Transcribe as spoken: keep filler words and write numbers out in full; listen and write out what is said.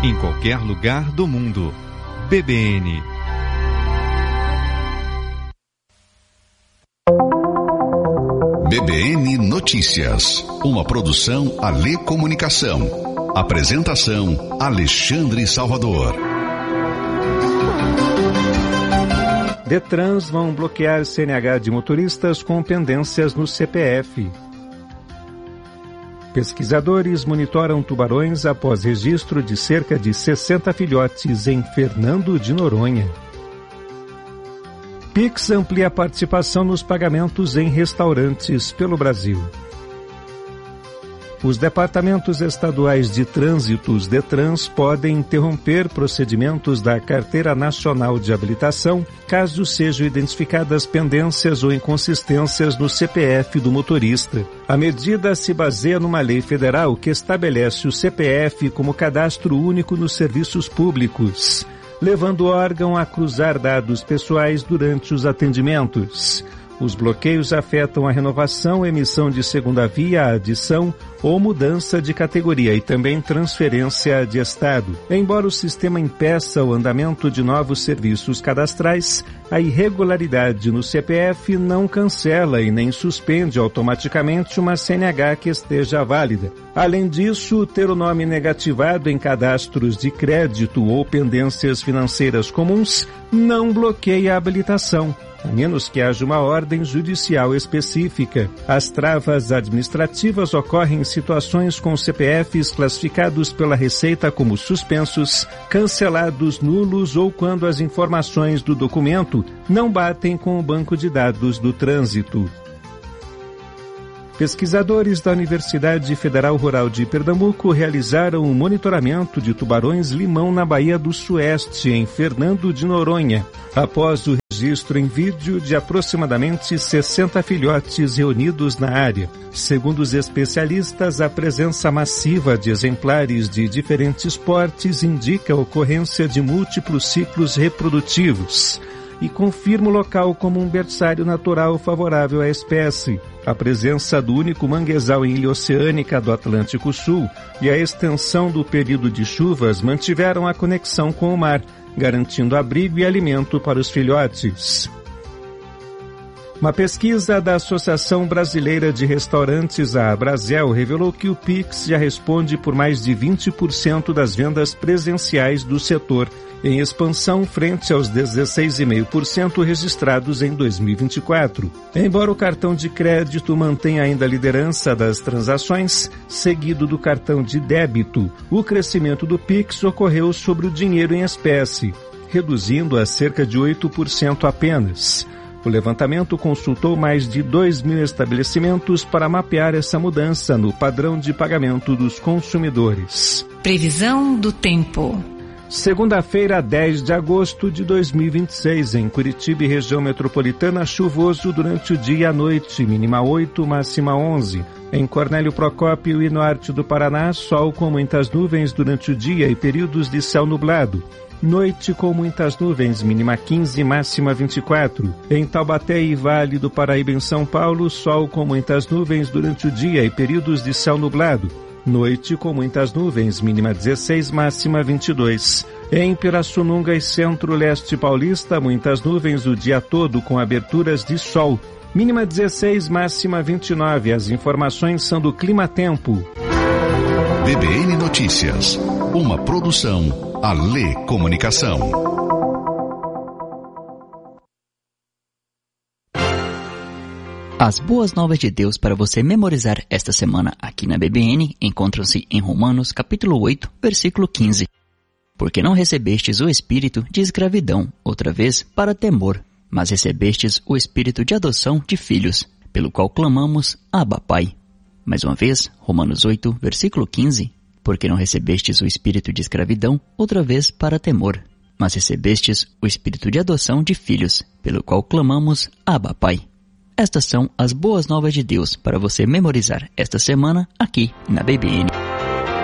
em qualquer lugar do mundo. B B N. B B N Notícias, uma produção Alê Comunicação. Apresentação Alexandre Salvador. Detrans vão bloquear C N H de motoristas com pendências no C P F. Pesquisadores monitoram tubarões após registro de cerca de sessenta filhotes em Fernando de Noronha. Pix amplia a participação nos pagamentos em restaurantes pelo Brasil. Os departamentos estaduais de trânsitos DETRANS podem interromper procedimentos da Carteira Nacional de Habilitação caso sejam identificadas pendências ou inconsistências no C P F do motorista. A medida se baseia numa lei federal que estabelece o C P F como cadastro único nos serviços públicos, levando o órgão a cruzar dados pessoais durante os atendimentos. Os bloqueios afetam a renovação, emissão de segunda via, adição ou mudança de categoria e também transferência de estado. Embora o sistema impeça o andamento de novos serviços cadastrais, a irregularidade no C P F não cancela e nem suspende automaticamente uma C N H que esteja válida. Além disso, ter o nome negativado em cadastros de crédito ou pendências financeiras comuns não bloqueia a habilitação, a menos que haja uma ordem judicial específica. As travas administrativas ocorrem em situações com C P Fs classificados pela Receita como suspensos, cancelados, nulos ou quando as informações do documento não batem com o banco de dados do trânsito. Pesquisadores da Universidade Federal Rural de Pernambuco realizaram um monitoramento de tubarões-limão na Baía do Sueste, em Fernando de Noronha, após o registro em vídeo de aproximadamente sessenta filhotes reunidos na área. Segundo os especialistas, a presença massiva de exemplares de diferentes portes indica a ocorrência de múltiplos ciclos reprodutivos e confirma o local como um berçário natural favorável à espécie. A presença do único manguezal em ilha oceânica do Atlântico Sul e a extensão do período de chuvas mantiveram a conexão com o mar, garantindo abrigo e alimento para os filhotes. Uma pesquisa da Associação Brasileira de Restaurantes, a Abrazel, revelou que o Pix já responde por mais de vinte por cento das vendas presenciais do setor, em expansão frente aos dezesseis vírgula cinco por cento registrados em dois mil e vinte e quatro. Embora o cartão de crédito mantenha ainda a liderança das transações, seguido do cartão de débito, o crescimento do Pix ocorreu sobre o dinheiro em espécie, reduzindo a cerca de oito por cento apenas. O levantamento consultou mais de dois mil estabelecimentos para mapear essa mudança no padrão de pagamento dos consumidores. Previsão do tempo. Segunda-feira, dez de agosto de dois mil e vinte e seis, em Curitiba e região metropolitana, chuvoso durante o dia e a noite, mínima oito, máxima onze. Em Cornélio Procópio e norte do Paraná, sol com muitas nuvens durante o dia e períodos de céu nublado. Noite com muitas nuvens, mínima quinze, máxima vinte e quatro. Em Taubaté e Vale do Paraíba, em São Paulo, sol com muitas nuvens durante o dia e períodos de céu nublado. Noite com muitas nuvens, mínima dezesseis, máxima vinte e dois. Em Pirassununga e Centro-Leste Paulista, muitas nuvens o dia todo com aberturas de sol. Mínima dezesseis, máxima vinte e nove. As informações são do Clima Tempo. B B N Notícias, uma produção Alê Comunicação. As boas novas de Deus para você memorizar esta semana aqui na B B N encontram-se em Romanos capítulo oito, versículo quinze. Porque não recebestes o espírito de escravidão, outra vez, para temor, mas recebestes o espírito de adoção de filhos, pelo qual clamamos, Abba, Pai. Mais uma vez, Romanos oito, versículo quinze. Porque não recebestes o espírito de escravidão, outra vez, para temor, mas recebestes o espírito de adoção de filhos, pelo qual clamamos, Abba, Pai. Estas são as boas novas de Deus para você memorizar esta semana aqui na B B N.